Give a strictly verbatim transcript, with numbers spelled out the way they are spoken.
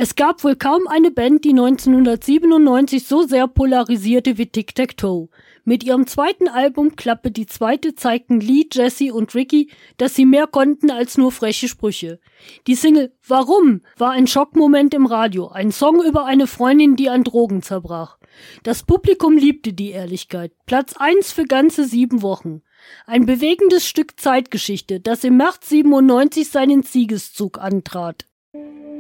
Es gab wohl kaum eine Band, die neunzehnhundertsiebenundneunzig so sehr polarisierte wie Tic-Tac-Toe. Mit ihrem zweiten Album Klappe die Zweite zeigten Lee, Jesse und Ricky, dass sie mehr konnten als nur freche Sprüche. Die Single Warum war ein Schockmoment im Radio, ein Song über eine Freundin, die an Drogen zerbrach. Das Publikum liebte die Ehrlichkeit. Platz eins für ganze sieben Wochen. Ein bewegendes Stück Zeitgeschichte, das im März siebenundneunzig seinen Siegeszug antrat.